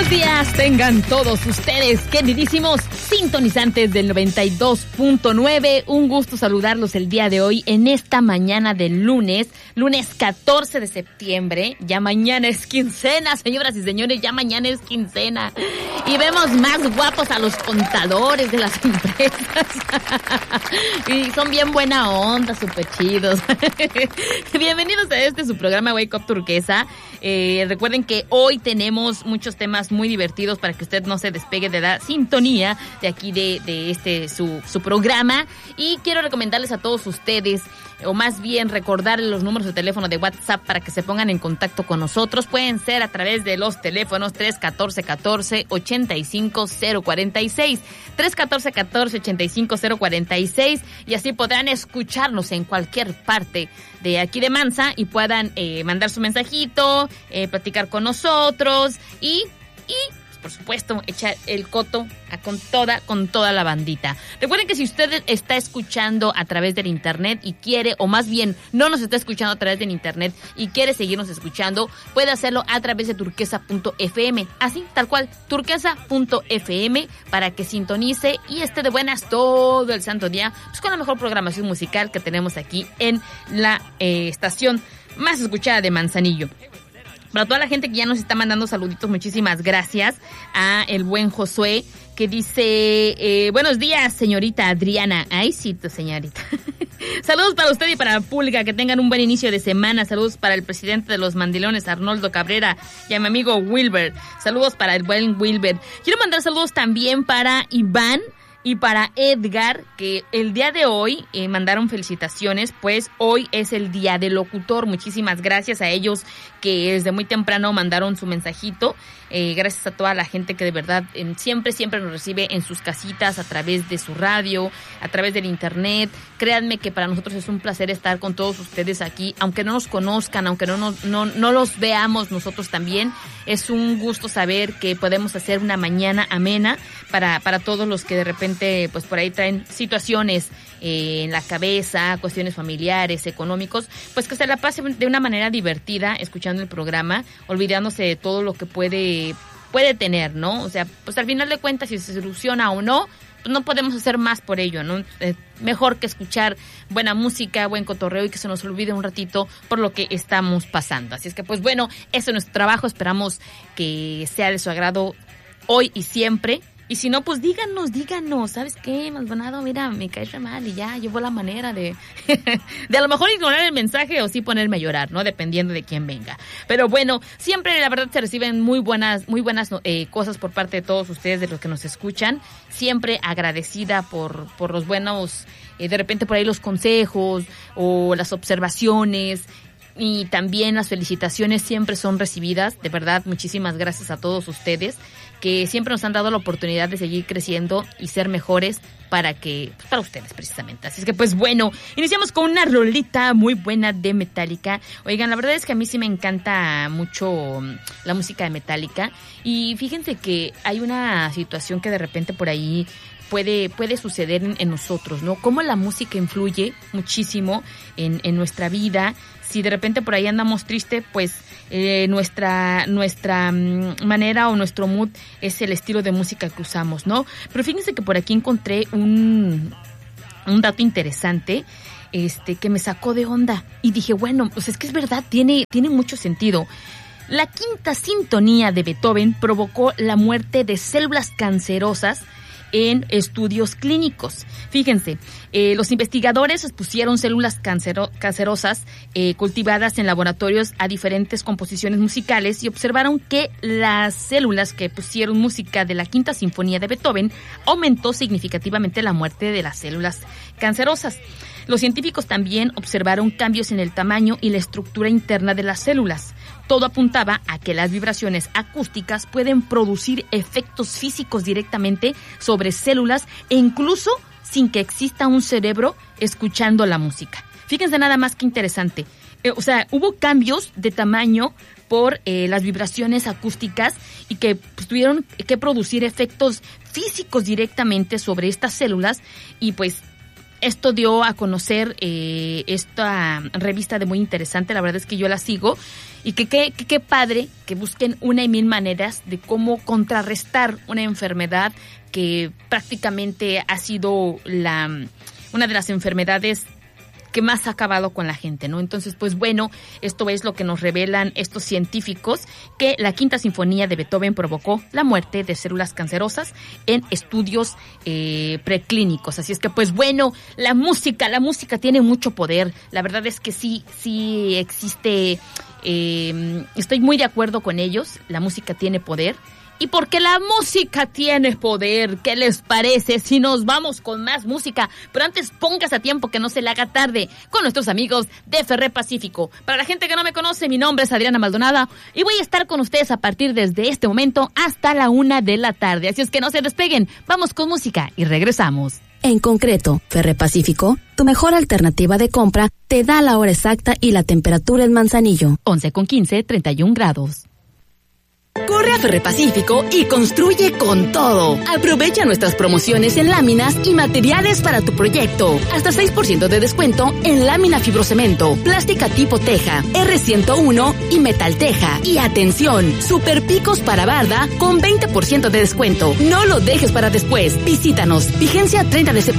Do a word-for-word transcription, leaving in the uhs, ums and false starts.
días tengan todos ustedes, queridísimos sintonizantes del noventa y dos punto nueve. Un gusto saludarlos el día de hoy en esta mañana del lunes, lunes catorce de septiembre. Ya mañana es quincena, señoras y señores, ya mañana es quincena. Y vemos más guapos a los contadores de las empresas. Y son bien buena onda, súper chidos. Bienvenidos a este su programa Wake Up Turquesa. Eh, recuerden que hoy tenemos muchos temas muy divertidos para que usted no se despegue de la sintonía de aquí de, de este su, su programa. Y quiero recomendarles a todos ustedes, o más bien recordarles los números de teléfono de WhatsApp para que se pongan en contacto con nosotros. Pueden ser a través de los teléfonos tres uno cuatro, uno cuatro, ochenta y cinco cero cuarenta y seis, tres uno cuatro, uno cuatro, ochenta y cinco cero cuarenta y seis, y así podrán escucharnos en cualquier parte de aquí de Mansa y puedan eh, mandar su mensajito, eh, platicar con nosotros y, y por supuesto, echar el coto a con toda, con toda la bandita. Recuerden que si usted está escuchando a través del internet y quiere, o más bien no nos está escuchando a través del internet y quiere seguirnos escuchando, puede hacerlo a través de turquesa punto efe eme. Así, tal cual, turquesa punto efe eme, para que sintonice y esté de buenas todo el santo día, pues con la mejor programación musical que tenemos aquí en la eh, estación más escuchada de Manzanillo. Para toda la gente que ya nos está mandando saluditos, muchísimas gracias a el buen Josué, que dice, eh, buenos días, señorita Adriana. Ay, sí, tu señorita. Saludos para usted y para la pública, que tengan un buen inicio de semana. Saludos para el presidente de los Mandilones, Arnoldo Cabrera, y a mi amigo Wilber. Saludos para el buen Wilber. Quiero mandar saludos también para Iván y para Edgar, que el día de hoy eh, mandaron felicitaciones, pues hoy es el día del locutor. Muchísimas gracias a ellos que desde muy temprano mandaron su mensajito. Eh, gracias a toda la gente que de verdad eh, siempre, siempre nos recibe en sus casitas, a través de su radio, a través del internet. Créanme que para nosotros es un placer estar con todos ustedes aquí, aunque no nos conozcan, aunque no, nos, no, no los veamos nosotros también. Es un gusto saber que podemos hacer una mañana amena para, para todos los que de repente pues por ahí traen situaciones eh, en la cabeza, cuestiones familiares, económicos, pues que se la pasen de una manera divertida escuchando el programa, olvidándose de todo lo que puede, puede tener, ¿no? O sea, pues al final de cuentas, si se soluciona o no, pues no podemos hacer más por ello, ¿no? Eh, mejor que escuchar buena música, buen cotorreo y que se nos olvide un ratito por lo que estamos pasando. Así es que, pues bueno, eso es nuestro trabajo. Esperamos que sea de su agrado hoy y siempre. Y si no, pues díganos, díganos, ¿sabes qué, Maldonado? Mira, me cae re mal y ya llevo la manera de, de a lo mejor ignorar el mensaje o sí ponerme a llorar, ¿no? Dependiendo de quién venga. Pero bueno, siempre la verdad se reciben muy buenas, muy buenas eh, cosas por parte de todos ustedes, de los que nos escuchan. Siempre agradecida por, por los buenos, eh, de repente por ahí los consejos o las observaciones. Y también las felicitaciones siempre son recibidas. De verdad, muchísimas gracias a todos ustedes que siempre nos han dado la oportunidad de seguir creciendo y ser mejores para que, pues para ustedes precisamente. Así es que pues bueno, iniciamos con una rolita muy buena de Metallica. Oigan, la verdad es que a mí sí me encanta mucho la música de Metallica. Y fíjense que hay una situación que de repente por ahí puede, puede suceder en, en nosotros, ¿no? Cómo la música influye muchísimo en, en nuestra vida. Si de repente por ahí andamos tristes, pues eh, nuestra nuestra um, manera o nuestro mood es el estilo de música que usamos, ¿no? Pero fíjense que por aquí encontré un, un dato interesante este que me sacó de onda. Y dije, bueno, pues es que es verdad, tiene, tiene mucho sentido. La quinta sintonía de Beethoven provocó la muerte de células cancerosas en estudios clínicos. Fíjense, eh, los investigadores expusieron células cancero- cancerosas eh, cultivadas en laboratorios a diferentes composiciones musicales y observaron que las células que pusieron música de la Quinta Sinfonía de Beethoven aumentó significativamente la muerte de las células cancerosas. Los científicos también observaron cambios en el tamaño y la estructura interna de las células. Todo apuntaba a que las vibraciones acústicas pueden producir efectos físicos directamente sobre células e incluso sin que exista un cerebro escuchando la música. Fíjense nada más que interesante. Eh, o sea, hubo cambios de tamaño por eh, las vibraciones acústicas y que pues, tuvieron que producir efectos físicos directamente sobre estas células y pues esto dio a conocer eh, esta revista de Muy Interesante, la verdad es que yo la sigo, y que qué que, que padre que busquen una y mil maneras de cómo contrarrestar una enfermedad que prácticamente ha sido la una de las enfermedades que más ha acabado con la gente, ¿no? Entonces, pues bueno, esto es lo que nos revelan estos científicos, que la Quinta Sinfonía de Beethoven provocó la muerte de células cancerosas en estudios eh, preclínicos. Así es que, pues bueno, la música, la música tiene mucho poder. La verdad es que sí, sí existe, eh, estoy muy de acuerdo con ellos, la música tiene poder. Y porque la música tiene poder, ¿qué les parece si nos vamos con más música? Pero antes póngase a tiempo, que no se le haga tarde, con nuestros amigos de Ferré Pacífico. Para la gente que no me conoce, mi nombre es Adriana Maldonada y voy a estar con ustedes a partir desde este momento hasta la una de la tarde. Así es que no se despeguen, vamos con música y regresamos. En concreto, Ferré Pacífico, tu mejor alternativa de compra, te da la hora exacta y la temperatura en Manzanillo. once con quince, treinta y un grados. Corre a Ferré Pacífico y construye con todo. Aprovecha nuestras promociones en láminas y materiales para tu proyecto. Hasta seis por ciento de descuento en lámina fibrocemento, plástica tipo teja, erre ciento uno y metal teja. Y atención, super picos para barda con veinte por ciento de descuento. No lo dejes para después. Visítanos. Vigencia treinta de septiembre.